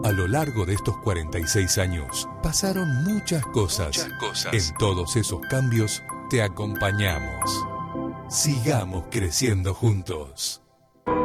A lo largo de estos 46 años, pasaron muchas cosas. En todos esos cambios, te acompañamos. Sigamos creciendo juntos.